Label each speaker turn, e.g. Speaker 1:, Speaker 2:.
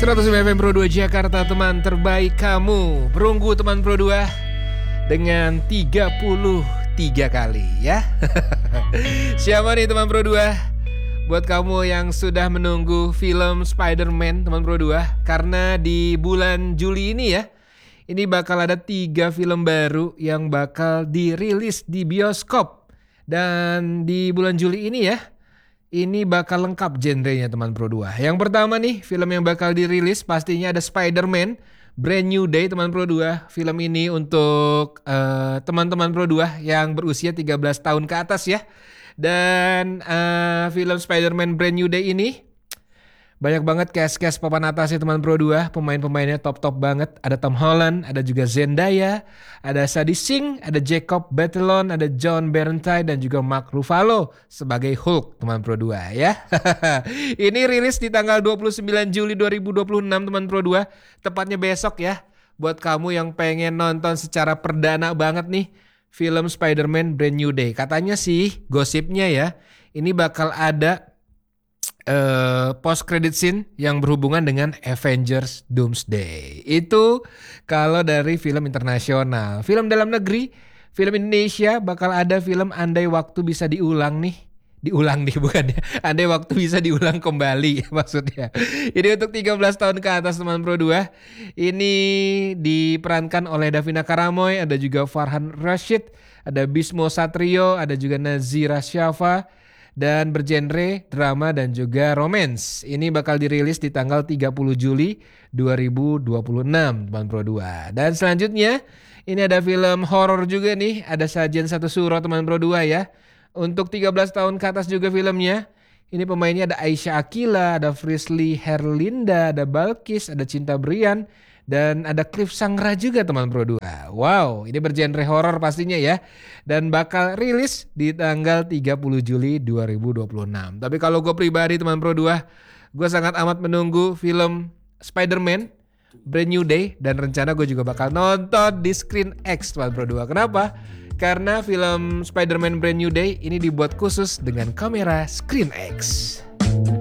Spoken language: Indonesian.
Speaker 1: 105 FM Pro 2 Jakarta, teman terbaik kamu. Perunggu teman Pro 2 dengan 33 kali ya. Siapa nih teman Pro 2? Buat kamu yang sudah menunggu film Spider-Man teman Pro 2, karena di bulan Juli ini ya, ini bakal ada 3 film baru yang bakal dirilis di bioskop. Dan di bulan Juli ini ya, ini bakal lengkap genrenya teman Pro 2. Yang pertama nih, film yang bakal dirilis pastinya ada Spider-Man Brand New Day teman Pro 2. Film ini untuk teman-teman Pro 2 yang berusia 13 tahun ke atas ya. Dan film Spider-Man Brand New Day ini banyak banget cast papan atas ya teman Pro 2. Pemain-pemainnya top-top banget. Ada Tom Holland, ada juga Zendaya, ada Sadie Sink, ada Jacob Batalon, ada John Bernthal dan juga Mark Ruffalo sebagai Hulk teman Pro 2 ya. Ini rilis di tanggal 29 Juli 2026 teman Pro 2. Tepatnya besok ya. Buat kamu yang pengen nonton secara perdana banget nih film Spider-Man Brand New Day. Katanya sih gosipnya ya, ini bakal ada post credit scene yang berhubungan dengan Avengers Doomsday. Itu kalau dari film internasional. Film dalam negeri, film Indonesia bakal ada film Andai Waktu Bisa Diulang nih. Diulang nih bukan ya. Andai Waktu Bisa Diulang Kembali maksudnya. Ini untuk 13 tahun ke atas teman Pro 2. Ini diperankan oleh Davina Karamoy, ada juga Farhan Rashid, ada Bismo Satrio, ada juga Nazira Syafa. Dan bergenre drama dan juga romance. Ini bakal dirilis di tanggal 30 Juli 2026 teman Pro 2. Dan selanjutnya ini ada film horor juga nih. Ada Sajian Satu Suro teman Pro 2 ya. Untuk 13 tahun ke atas juga filmnya. Ini pemainnya ada Aisyah Akila, ada Frisly Herlinda, ada Balkis, ada Cinta Brian, dan ada Cliff Sangra juga teman Pro 2. Wow, ini bergenre horor pastinya ya. Dan bakal rilis di tanggal 30 Juli 2026. Tapi kalau gue pribadi teman Pro 2, gue sangat amat menunggu film Spider-Man Brand New Day. Dan rencana gue juga bakal nonton di Screen X teman Pro 2. Kenapa? Karena film Spider-Man Brand New Day ini dibuat khusus dengan kamera Screen X.